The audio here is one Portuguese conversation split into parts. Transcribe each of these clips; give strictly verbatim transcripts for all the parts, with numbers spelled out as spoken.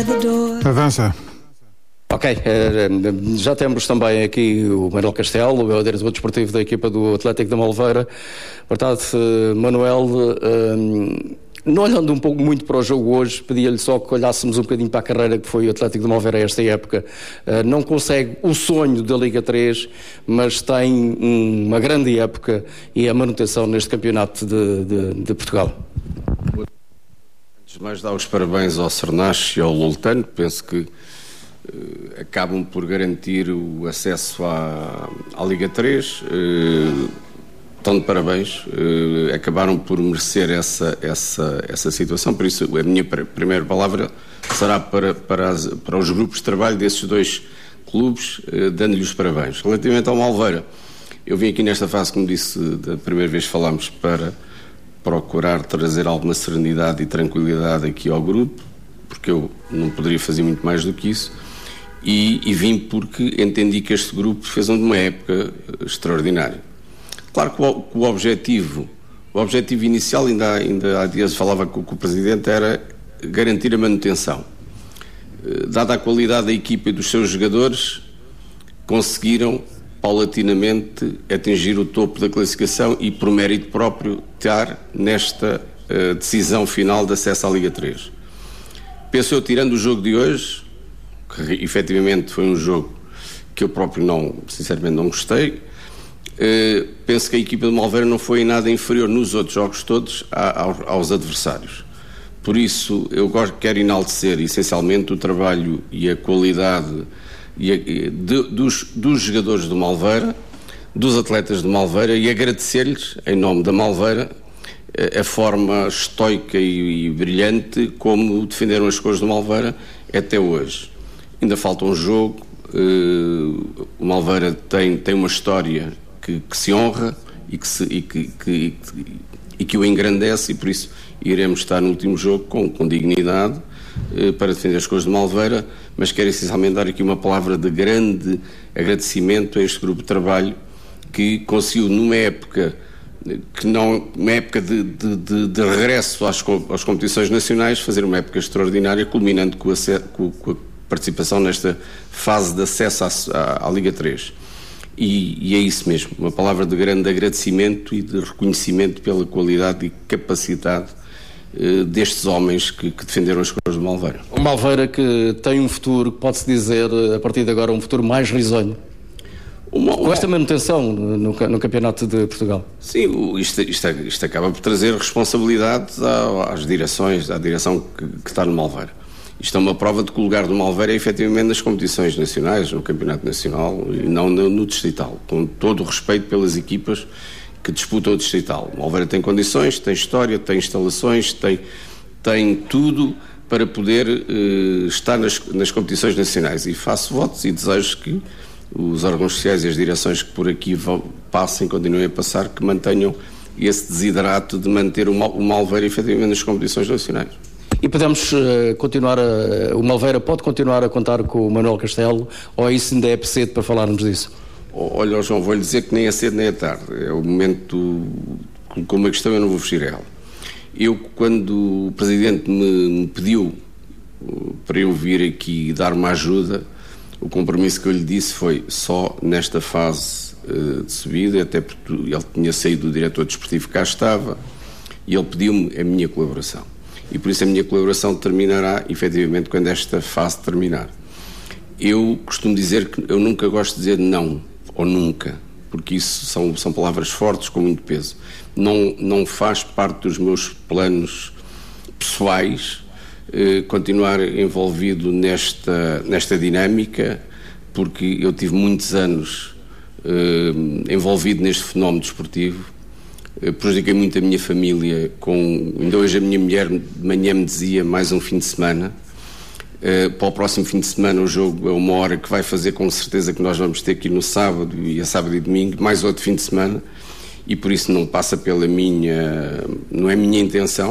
Avança. Ok, já temos também aqui o Manuel Castelo, o diretor desportivo da equipa do Atlético da Malveira. Verdade, Manuel, não olhando um pouco muito para o jogo hoje, pedia-lhe só que olhássemos um bocadinho para a carreira que foi o Atlético da Malveira esta época. Não consegue o sonho da Liga três, mas tem uma grande época e a manutenção neste campeonato de, de, de Portugal. Antes de mais, dar os parabéns ao Cernache e ao Loltano. Penso que Uh, acabam por garantir o acesso à, à Liga três, uh, estão de parabéns, uh, acabaram por merecer essa, essa, essa situação, por isso a minha pr- primeira palavra será para, para, as, para os grupos de trabalho desses dois clubes, uh, dando-lhes parabéns. Relativamente ao Malveira, eu vim aqui nesta fase, como disse, da primeira vez que falámos, para procurar trazer alguma serenidade e tranquilidade aqui ao grupo, porque eu não poderia fazer muito mais do que isso. E, e vim porque entendi que este grupo fez uma época extraordinária. Claro que o, que o objetivo, o objetivo inicial, ainda, ainda há dias falava com, com o Presidente, era garantir a manutenção. Dada a qualidade da equipa e dos seus jogadores, conseguiram paulatinamente atingir o topo da classificação e, por mérito próprio, estar nesta uh, decisão final de acesso à Liga três. Penso eu, tirando o jogo de hoje, que efetivamente foi um jogo que eu próprio não, sinceramente não gostei, uh, penso que a equipa de Malveira não foi em nada inferior nos outros jogos todos a, a, aos adversários. Por isso eu gosto, quero enaltecer essencialmente o trabalho e a qualidade e a, de, dos, dos jogadores do Malveira, dos atletas de Malveira, e agradecer-lhes em nome da Malveira a, a forma estoica e, e brilhante como defenderam as cores do Malveira até hoje. Ainda falta um jogo, uh, o Malveira tem, tem uma história que, que se honra e que, se, e, que, que, e que o engrandece, e por isso iremos estar no último jogo com, com dignidade uh, para defender as cores de Malveira, mas quero essencialmente dar aqui uma palavra de grande agradecimento a este grupo de trabalho que conseguiu, numa época que não, uma época de, de, de, de regresso às, às competições nacionais, fazer uma época extraordinária, culminando com a, com, com a participação nesta fase de acesso à, à, à Liga três. E, e é isso mesmo, uma palavra de grande agradecimento e de reconhecimento pela qualidade e capacidade uh, destes homens que, que defenderam as cores do Malveira. O Malveira que tem um futuro, pode-se dizer, a partir de agora, um futuro mais risonho. Uma, com esta manutenção no, no Campeonato de Portugal. Sim, isto, isto, isto acaba por trazer responsabilidades às direções, à direção que, que está no Malveira. Isto é uma prova de que o lugar do Malveira é efetivamente nas competições nacionais, no Campeonato Nacional e não no, no Distrital, com todo o respeito pelas equipas que disputam o Distrital. O Malveira tem condições, tem história, tem instalações, tem, tem tudo para poder uh, estar nas, nas competições nacionais, e faço votos e desejo que os órgãos sociais e as direções que por aqui vão, passem, continuem a passar, que mantenham esse desidrato de manter o, Mal, o Malveira efetivamente nas competições nacionais. E podemos uh, continuar, a, o Malveira pode continuar a contar com o Manuel Castelo, ou isso ainda é cedo para falarmos disso? Olha, João, vou-lhe dizer que nem é cedo nem é tarde. É o momento, colocou uma questão, eu não vou fugir a ela. Eu, quando o Presidente me, me pediu uh, para eu vir aqui dar uma ajuda, o compromisso que eu lhe disse foi só nesta fase uh, de subida, até porque ele tinha saído do diretor desportivo que cá estava, e ele pediu-me a minha colaboração. E por isso a minha colaboração terminará, efetivamente, quando esta fase terminar. Eu costumo dizer que eu nunca gosto de dizer não, ou nunca, porque isso são, são palavras fortes com muito peso. Não, não faz parte dos meus planos pessoais eh, continuar envolvido nesta, nesta dinâmica, porque eu tive muitos anos eh, envolvido neste fenómeno desportivo. Prejudiquei muito a minha família, com, ainda hoje a minha mulher de manhã me dizia mais um fim de semana, uh, para o próximo fim de semana o jogo é uma hora que vai fazer com certeza que nós vamos ter aqui no sábado e a sábado e domingo, mais outro fim de semana, e por isso não passa pela minha, não é minha intenção,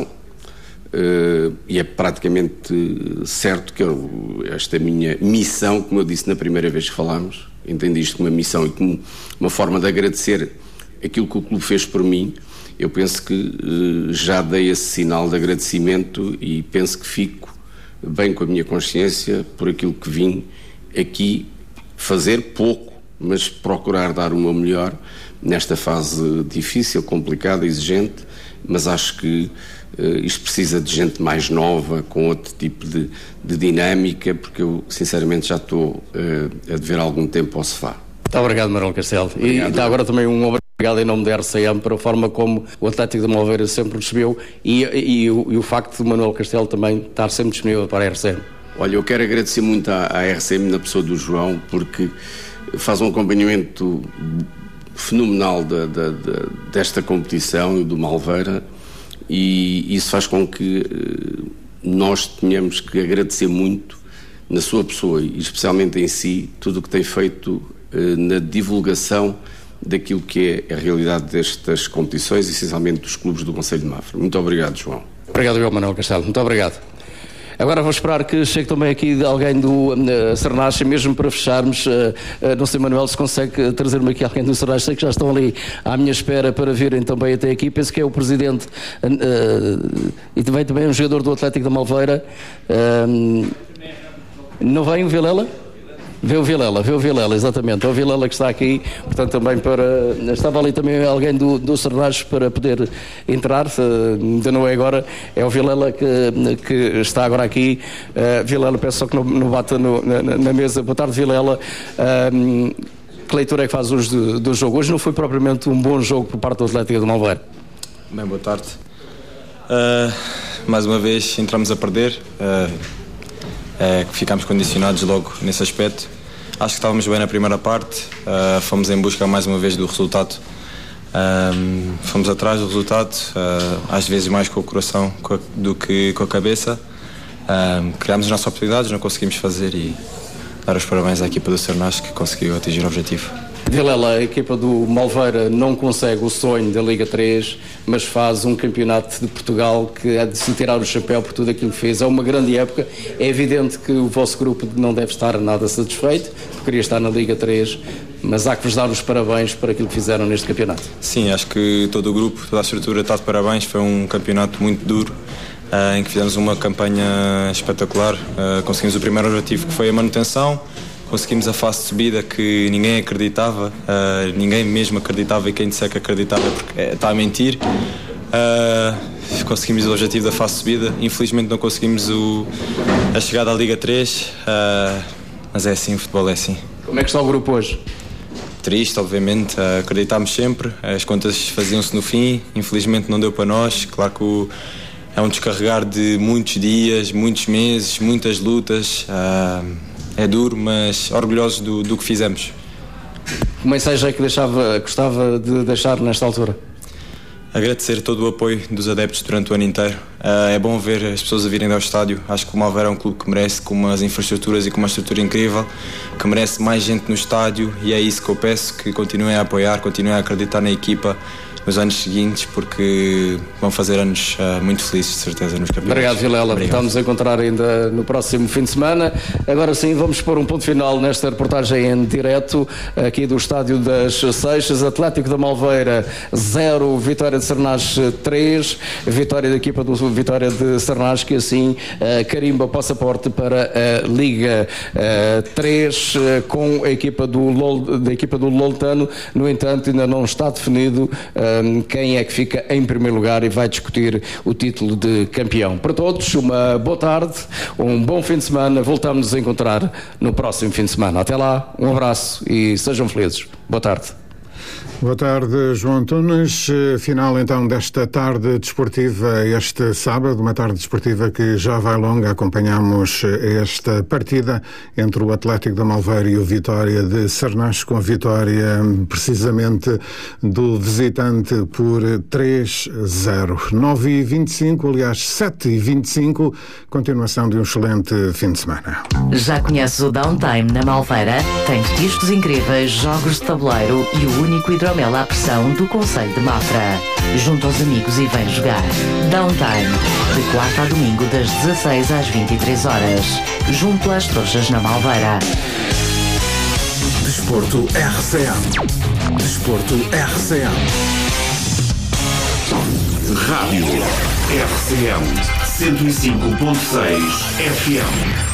uh, e é praticamente certo que eu, esta minha missão, como eu disse na primeira vez que falámos, entendi isto como uma missão e como uma forma de agradecer aquilo que o clube fez por mim. Eu penso que uh, já dei esse sinal de agradecimento e penso que fico bem com a minha consciência por aquilo que vim aqui fazer, pouco, mas procurar dar o meu melhor nesta fase difícil, complicada, exigente, mas acho que uh, isto precisa de gente mais nova, com outro tipo de, de dinâmica, porque eu sinceramente já estou uh, a dever algum tempo ao sofá. Muito obrigado, Manuel Castelo. Obrigado. E dá agora também um obrigado em nome da R C M para a forma como o Atlético de Malveira sempre recebeu e, e, e, o, e o facto de Manuel Castelo também estar sempre disponível para a R C M. Olha, eu quero agradecer muito à, à R C M na pessoa do João, porque faz um acompanhamento fenomenal da, da, da, desta competição e do Malveira, e isso faz com que nós tenhamos que agradecer muito na sua pessoa e especialmente em si tudo o que tem feito na divulgação daquilo que é a realidade destas competições, essencialmente dos clubes do Concelho de Mafra. Muito obrigado, João. Obrigado, eu, Manuel Castelo. Muito obrigado. Agora vou esperar que chegue também aqui alguém do uh, Sernache, mesmo para fecharmos. Uh, uh, não sei, Manuel, se consegue trazer-me aqui alguém do Sernache. Sei que já estão ali à minha espera para virem também até aqui. Penso que é o presidente uh, e também, também um jogador do Atlético da Malveira. Uh, não vem o Vilela? Vê o Vilela, vê o Vilela, exatamente. É o Vilela que está aqui, portanto também para... Estava ali também alguém do, do Sernache para poder entrar, ainda não é agora, é o Vilela que, que está agora aqui. Uh, Vilela, peço só que não, não bata no, na, na mesa. Boa tarde, Vilela. Uh, que leitura é que faz hoje do, do jogo? Hoje não foi propriamente um bom jogo por parte do Atlético de Malveira. Bem, boa tarde. Uh, mais uma vez entramos a perder. Uh, É, que ficámos condicionados logo nesse aspecto. Acho que estávamos bem na primeira parte, uh, fomos em busca mais uma vez do resultado, uh, fomos atrás do resultado, uh, às vezes mais com o coração do que com a cabeça. Uh, criámos as nossas oportunidades, não conseguimos fazer, e dar os parabéns à equipa do Sernache que conseguiu atingir o objetivo. Vilela, a equipa do Malveira não consegue o sonho da Liga três, mas faz um campeonato de Portugal que é de se tirar o chapéu por tudo aquilo que fez. É uma grande época. É evidente que o vosso grupo não deve estar nada satisfeito, porque queria estar na Liga três, mas há que vos dar os parabéns por aquilo que fizeram neste campeonato. Sim, acho que todo o grupo, toda a estrutura está de parabéns. Foi um campeonato muito duro, uh, em que fizemos uma campanha espetacular. Uh, conseguimos o primeiro objetivo, que foi a manutenção. Conseguimos a fase de subida que ninguém acreditava, uh, ninguém mesmo acreditava, e quem disser que acreditava porque é, está a mentir. Uh, conseguimos o objetivo da fase de subida, infelizmente não conseguimos o, a chegada à Liga três, uh, mas é assim, o futebol é assim. Como é que está o grupo hoje? Triste, obviamente, uh, acreditámos sempre, as contas faziam-se no fim, infelizmente não deu para nós. Claro que o, é um descarregar de muitos dias, muitos meses, muitas lutas. Uh, É duro, mas orgulhosos do, do que fizemos. Que mensagem é que deixava, gostava de deixar nesta altura? Agradecer todo o apoio dos adeptos durante o ano inteiro. Uh, é bom ver as pessoas a virem ao estádio. Acho que o Malveira é um clube que merece, com umas infraestruturas e com uma estrutura incrível, que merece mais gente no estádio, e é isso que eu peço, que continuem a apoiar, continuem a acreditar na equipa nos anos seguintes, porque vão fazer anos uh, muito felizes, de certeza, nos campeonatos. Obrigado, Vilela. Estamos a encontrar ainda no próximo fim de semana. Agora sim, vamos pôr um ponto final nesta reportagem em direto aqui do Estádio das Seixas. Atlético da Malveira zero, Vitória de Sernache três, vitória da equipa do Vitória de Sernache, que assim uh, carimba o passaporte para a Liga uh, três, uh, com a equipa do Lol, da equipa do Loltano. No entanto, ainda não está definido uh, quem é que fica em primeiro lugar e vai discutir o título de campeão. Para todos, uma boa tarde, um bom fim de semana. Voltamos a encontrar no próximo fim de semana. Até lá, um abraço e sejam felizes. Boa tarde. Boa tarde, João Antunes. Final então desta tarde desportiva este sábado, uma tarde desportiva que já vai longa. Acompanhamos esta partida entre o Atlético da Malveira e o Vitória de Sernache, com a vitória precisamente do visitante por três a zero. nove e vinte e cinco, aliás sete e vinte e cinco, continuação de um excelente fim de semana. Já conheces o Downtime na Malveira? Tens discos incríveis, jogos de tabuleiro e o único hidromel à pressão do Concelho de Mafra. Junta aos amigos e vem jogar. Downtime, de quarta a domingo das dezasseis às vinte e três horas, junto às Trouxas na Malveira. Desporto R C M. Desporto R C M. Rádio R C M cento e cinco ponto seis F M.